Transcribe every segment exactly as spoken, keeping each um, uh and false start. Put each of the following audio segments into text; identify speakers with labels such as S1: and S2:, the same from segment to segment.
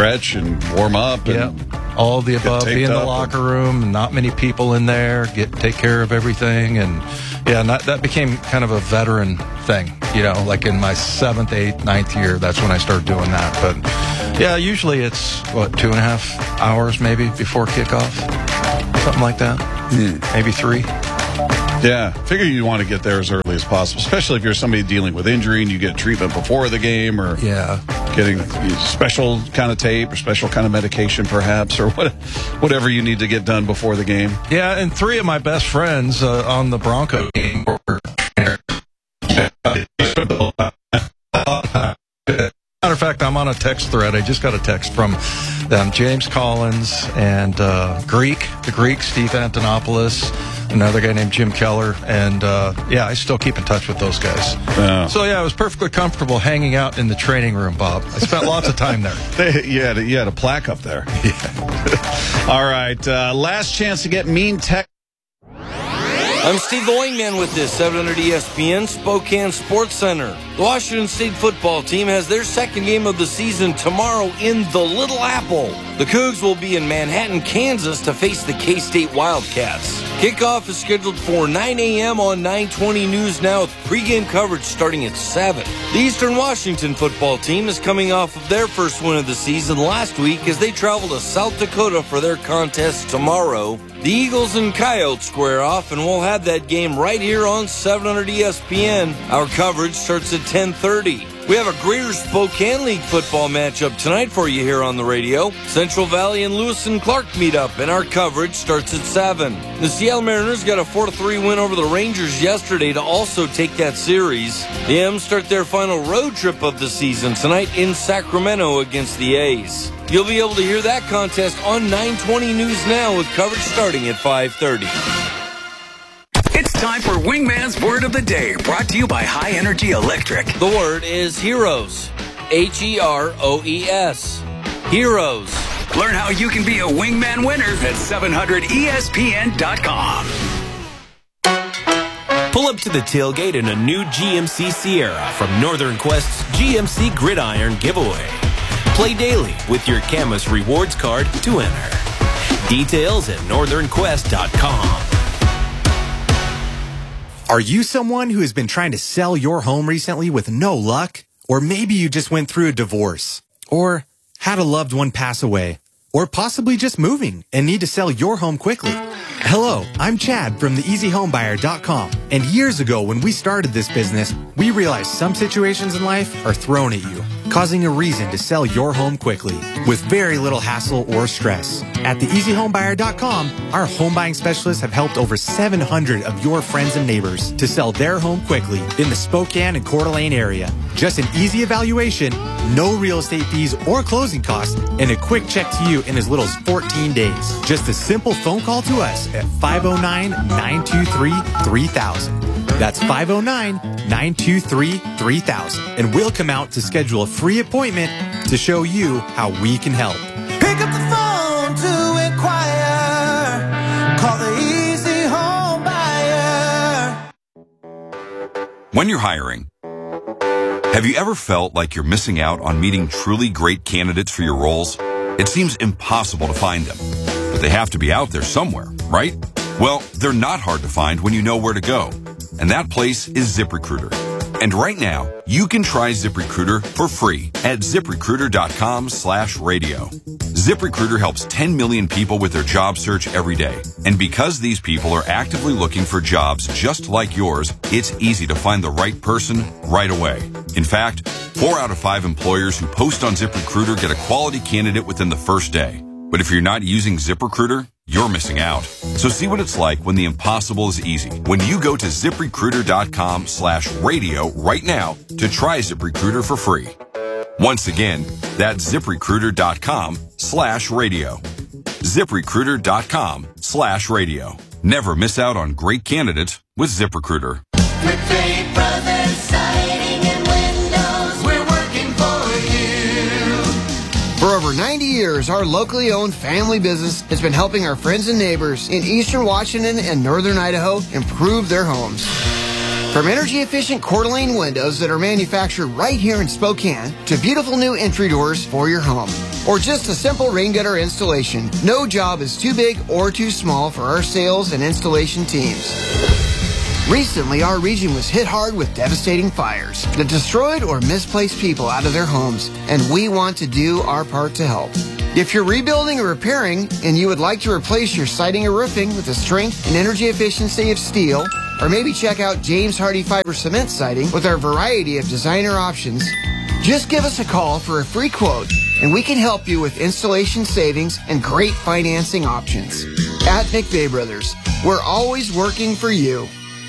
S1: stretch and warm up. And
S2: yeah, all of the above. Be in the locker room, and not many people in there. Get take care of everything, and yeah, and that, that became kind of a veteran thing. You know, like in my seventh, eighth, ninth year, that's when I started doing that. But yeah, usually it's what two and a half hours maybe before kickoff, something like that. Mm. Maybe three.
S1: Yeah, figure you want to get there as early as possible, especially if you're somebody dealing with injury and you get treatment before the game, or
S2: yeah,
S1: getting special kind of tape or special kind of medication perhaps, or what, whatever you need to get done before the game.
S2: Yeah, and three of my best friends uh, on the Bronco game were matter of fact, I'm on a text thread. I just got a text from them, James Collins and uh, Greek, the Greek, Steve Antonopoulos, another guy named Jim Keller, and uh, yeah, I still keep in touch with those guys. Yeah. So yeah, I was perfectly comfortable hanging out in the training room, Bob. I spent lots of time there.
S1: They, you, had a, you had a plaque up there.
S2: Yeah.
S1: All right, uh, last chance to get mean tech.
S3: I'm Steve the Wingman with this seven hundred E S P N Spokane Sports Center. The Washington State football team has their second game of the season tomorrow in the Little Apple. The Cougs will be in Manhattan, Kansas to face the K-State Wildcats. Kickoff is scheduled for nine a.m. on nine twenty News Now with pregame coverage starting at seven. The Eastern Washington football team is coming off of their first win of the season last week as they travel to South Dakota for their contest tomorrow. The Eagles and Coyotes square off, and we'll have that game right here on seven hundred E S P N. Our coverage starts at ten thirty. We have a Greater Spokane League football matchup tonight for you here on the radio. Central Valley and Lewis and Clark meet up, and our coverage starts at seven. The Seattle Mariners got a four to three win over the Rangers yesterday to also take that series. The M's start their final road trip of the season tonight in Sacramento against the A's. You'll be able to hear that contest on nine twenty News Now with coverage starting at five thirty.
S4: It's time for Wingman's Word of the Day, brought to you by High Energy Electric.
S3: The word is heroes. H E R O E S. Heroes.
S4: Learn how you can be a Wingman winner at seven hundred E S P N dot com.
S5: Pull up to the tailgate in a new G M C Sierra from Northern Quest's G M C Gridiron Giveaway. Play daily with your Camus Rewards card to enter. Details at northern quest dot com.
S6: Are you someone who has been trying to sell your home recently with no luck? Or maybe you just went through a divorce, or had a loved one pass away, or possibly just moving and need to sell your home quickly. Hello, I'm Chad from the easy home buyer dot com. And years ago when we started this business, we realized some situations in life are thrown at you, causing a reason to sell your home quickly with very little hassle or stress. At the easy home buyer dot com, our home buying specialists have helped over seven hundred of your friends and neighbors to sell their home quickly in the Spokane and Coeur d'Alene area. Just an easy evaluation, no real estate fees or closing costs, and a quick check to you in as little as fourteen days. Just a simple phone call to us at five oh nine, nine two three, three thousand. That's five oh nine, nine two three, three thousand. And we'll come out to schedule a free appointment to show you how we can help.
S7: Pick up the phone to inquire. Call the Easy Home Buyer.
S8: When you're hiring, have you ever felt like you're missing out on meeting truly great candidates for your roles? It seems impossible to find them, but they have to be out there somewhere, right? Well, they're not hard to find when you know where to go, and that place is ZipRecruiter. And right now, you can try ZipRecruiter for free at ZipRecruiter.com slash radio. ZipRecruiter helps ten million people with their job search every day. And because these people are actively looking for jobs just like yours, it's easy to find the right person right away. In fact, four out of five employers who post on ZipRecruiter get a quality candidate within the first day. But if you're not using ZipRecruiter, you're missing out. So see what it's like when the impossible is easy. When you go to ZipRecruiter.com slash radio right now to try ZipRecruiter for free. Once again, that's ZipRecruiter.com slash radio. ZipRecruiter.com slash radio. Never miss out on great candidates with ZipRecruiter.
S7: McVeigh Brothers Siding and Windows, we're working for you.
S9: For over ninety years, our locally owned family business has been helping our friends and neighbors in eastern Washington and northern Idaho improve their homes. From energy-efficient Coeur d'Alene windows that are manufactured right here in Spokane to beautiful new entry doors for your home, or just a simple rain gutter installation, no job is too big or too small for our sales and installation teams. Recently, our region was hit hard with devastating fires that destroyed or misplaced people out of their homes, and we want to do our part to help. If you're rebuilding or repairing and you would like to replace your siding or roofing with the strength and energy efficiency of steel, or maybe check out James Hardy Fiber Cement Siding with our variety of designer options, just give us a call for a free quote and we can help you with installation savings and great financing options. At McVeigh Brothers, we're always working for you.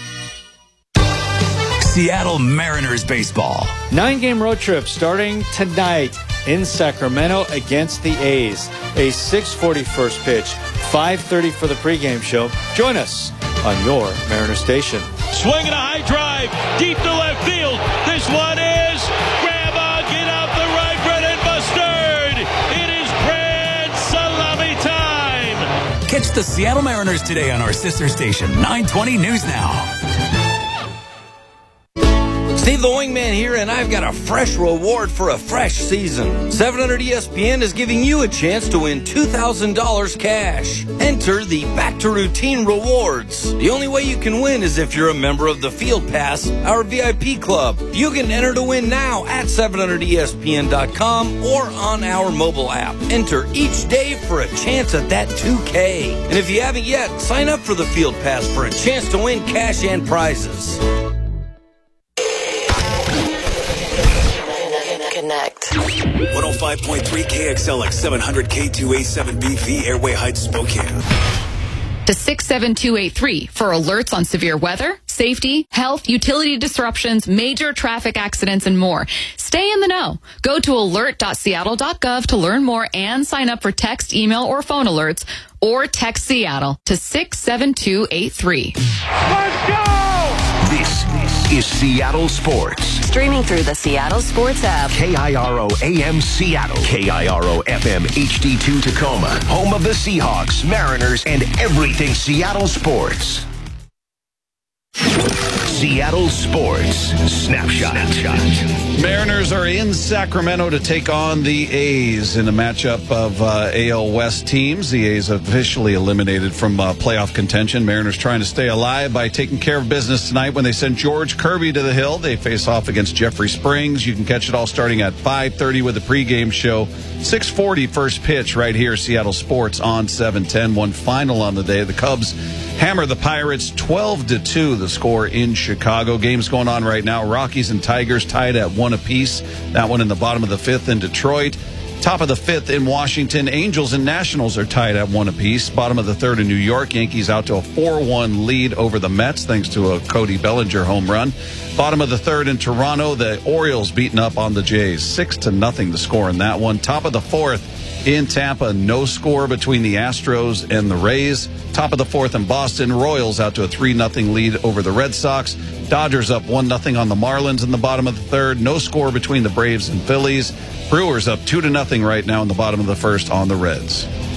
S4: Seattle Mariners baseball.
S10: Nine-game road trip starting tonight in Sacramento against the A's. A six forty first pitch, five thirty for the pregame show. Join us on your Mariner station.
S11: Swinging a high drive, deep to left field. This one is grab on, get out the right, Brennan Mustard. It is grand salami time.
S4: Catch the Seattle Mariners today on our sister station, nine twenty News Now.
S3: Steve the Wingman here, and I've got a fresh reward for a fresh season. seven hundred E S P N is giving you a chance to win two thousand dollars cash. Enter the Back to Routine rewards. The only way you can win is if you're a member of the Field Pass, our V I P club. You can enter to win now at seven hundred E S P N dot com or on our mobile app. Enter each day for a chance at that two K. And if you haven't yet, sign up for the Field Pass for a chance to win cash and prizes.
S12: Connect.
S4: one oh five point three K X L X seven hundred K two A seven B V Airway Heights, Spokane.
S12: To six seven two eight three for alerts on severe weather, safety, health, utility disruptions, major traffic accidents, and more. Stay in the know. Go to alert dot seattle dot gov to learn more and sign up for text, email, or phone alerts, or text Seattle to six seven two eight three.
S4: Let's go! This is Seattle Sports.
S13: Streaming through the Seattle Sports app.
S4: K I R O A M Seattle. K I R O F M H D two Tacoma. Home of the Seahawks, Mariners, and everything Seattle sports. Seattle Sports Snapshot.
S1: Mariners are in Sacramento to take on the A's in a matchup of uh, A L West teams. The A's officially eliminated from uh, playoff contention. Mariners trying to stay alive by taking care of business tonight when they send George Kirby to the hill. They face off against Jeffrey Springs. You can catch it all starting at five thirty with the pregame show. six forty first pitch right here, Seattle Sports on seven ten. One final on the day. The Cubs hammer the Pirates twelve to two, the score in Chicago. Games going on right now. Rockies and Tigers tied at one apiece. That one in the bottom of the fifth in Detroit. Top of the fifth in Washington. Angels and Nationals are tied at one apiece. Bottom of the third in New York. Yankees out to a four one lead over the Mets thanks to a Cody Bellinger home run. Bottom of the third in Toronto. The Orioles beating up on the Jays. Six to nothing the score in that one. Top of the fourth in Tampa. No score between the Astros and the Rays. Top of the fourth in Boston. Royals out to a three nothing lead over the Red Sox. Dodgers up one nothing on the Marlins in the bottom of the third. No score between the Braves and Phillies. Brewers up two to nothing right now in the bottom of the first on the Reds.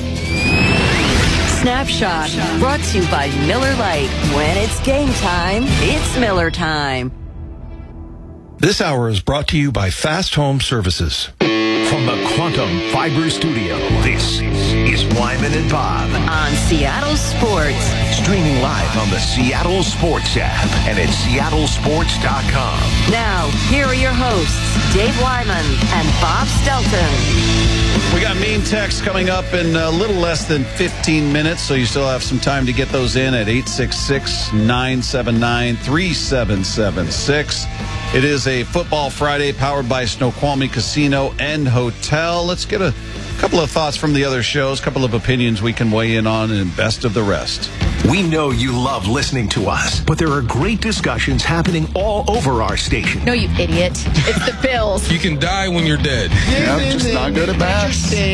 S13: Snapshot brought to you by Miller Lite. When it's game time, it's Miller time.
S14: This hour is brought to you by Fast Home Services.
S4: From the Quantum Fiber Studio, this is Wyman and Bob.
S13: On Seattle Sports.
S4: Streaming live on the Seattle Sports app and at seattle sports dot com.
S13: Now, here are your hosts, Dave Wyman and Bob Stelton.
S1: We got mean texts coming up in a little less than fifteen minutes, so you still have some time to get those in at eight six six, nine seven nine, three seven seven six. It is a Football Friday powered by Snoqualmie Casino and Hotel. Let's get a couple of thoughts from the other shows, a couple of opinions we can weigh in on, and best of the rest.
S4: We know you love listening to us, but there are great discussions happening all over our station.
S12: No, you idiot. It's the Bills.
S14: You can die when you're dead.
S1: Yep, just not good at bats.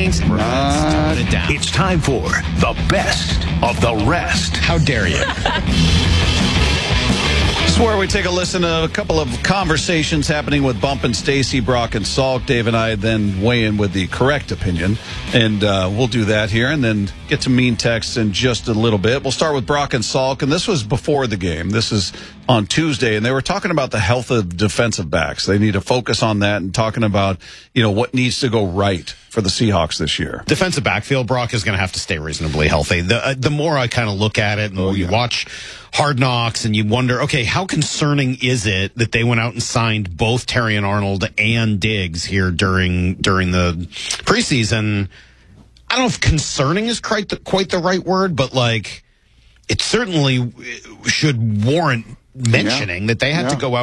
S4: It's time for the best of the rest.
S14: How dare you?
S1: This is where we take a listen to a couple of conversations happening with Bump and Stacy, Brock and Salk. Dave and I then weigh in with the correct opinion, and uh, we'll do that here and then get to mean texts in just a little bit. We'll start with Brock and Salk, and this was before the game. This is on Tuesday, and they were talking about the health of defensive backs. They need to focus on that and talking about, you know, what needs to go right for the Seahawks this year.
S15: Defensive backfield, Brock, is going to have to stay reasonably healthy. The uh, the more I kind of look at it and the more oh, yeah. you watch Hard Knocks and you wonder, okay, how concerning is it that they went out and signed both Terrion Arnold and Diggs here during during the preseason? I don't know if concerning is quite the, quite the right word, but like it certainly should warrant mentioning yeah. that they had yeah. to go out